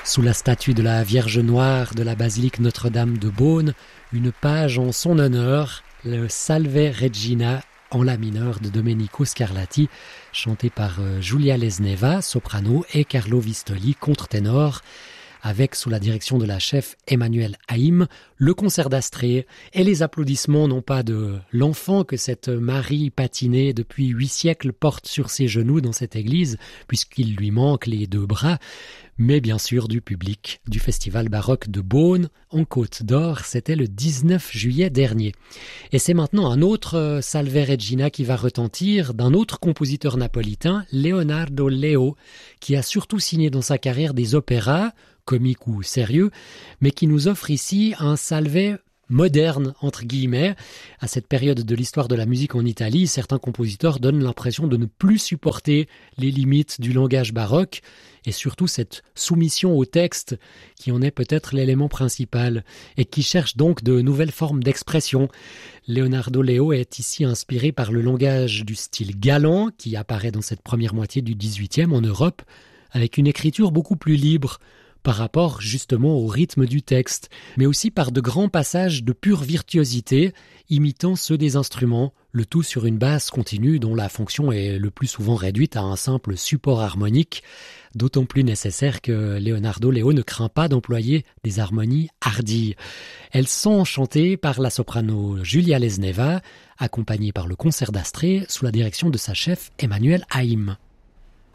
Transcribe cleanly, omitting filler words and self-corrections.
Sous la statue de la Vierge Noire de la basilique Notre-Dame de Beaune, une page en son honneur, le Salve Regina en la mineur de Domenico Scarlatti, chanté par Giulia Lesneva, soprano, et Carlo Vistoli, contre-ténor, avec, sous la direction de la chef Emmanuelle Haïm, le concert d'Astrée et les applaudissements non pas de l'enfant que cette Marie patinée depuis 8 siècles porte sur ses genoux dans cette église, puisqu'il lui manque les 2 bras, mais bien sûr du public du Festival baroque de Beaune en Côte d'Or. C'était le 19 juillet dernier. Et c'est maintenant un autre Salve Regina qui va retentir, d'un autre compositeur napolitain, Leonardo Leo, qui a surtout signé dans sa carrière des opéras, comiques ou sérieux, mais qui nous offre ici un Salve moderne, entre guillemets. À cette période de l'histoire de la musique en Italie, certains compositeurs donnent l'impression de ne plus supporter les limites du langage baroque, et surtout cette soumission au texte qui en est peut-être l'élément principal, et qui cherche donc de nouvelles formes d'expression. Leonardo Leo est ici inspiré par le langage du style galant, qui apparaît dans cette première moitié du XVIIIe en Europe, avec une écriture beaucoup plus libre, par rapport justement au rythme du texte, mais aussi par de grands passages de pure virtuosité, imitant ceux des instruments, le tout sur une basse continue dont la fonction est le plus souvent réduite à un simple support harmonique, d'autant plus nécessaire que Leonardo Leo ne craint pas d'employer des harmonies hardies. Elles sont chantées par la soprano Giulia Lesneva, accompagnée par le concert d'Astrée sous la direction de sa chef Emmanuelle Haïm.